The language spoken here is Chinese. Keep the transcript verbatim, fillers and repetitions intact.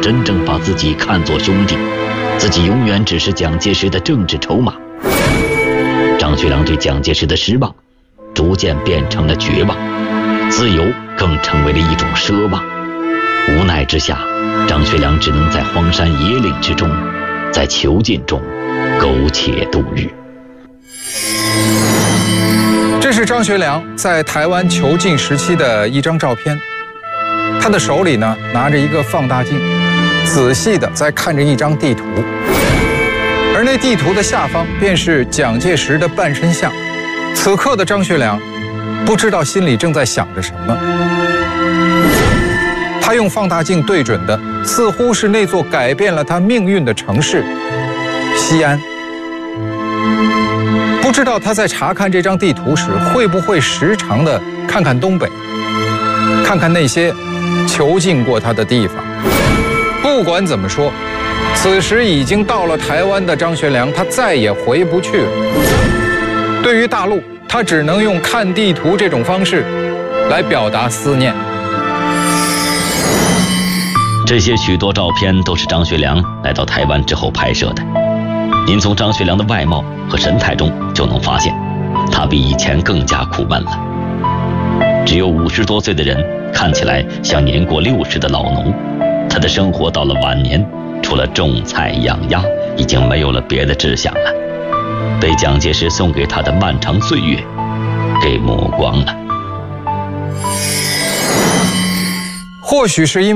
真正把自己看作兄弟，自己永远只是蒋介石的政治筹码。张学良对蒋介石的失望逐渐变成了绝望，自由更成为了一种奢望。无奈之下，张学良只能在荒山野岭之中，在囚禁中苟且度日。 这是张学良在台湾囚禁时期的一张照片，他的手里呢拿着一个放大镜，仔细地在看着一张地图，而那地图的下方便是蒋介石的半身像。此刻的张学良不知道心里正在想着什么，他用放大镜对准的似乎是那座改变了他命运的城市西安。不知道他在查看这张地图时会不会时常的看看东北，看看那些囚禁过他的地方。不管怎么说，此时已经到了台湾的张学良，他再也回不去了。对于大陆，他只能用看地图这种方式来表达思念。 这些许多照片都是张学良来到台湾之后拍摄的。您从张学良的外貌和神态中就能发现，他比以前更加苦闷了。只有五十多岁的人看起来像年过六十的老农，他的生活到了晚年，除了种菜养鸭，已经没有了别的志向了，被蒋介石送给他的漫长岁月给磨光了。 或许是因为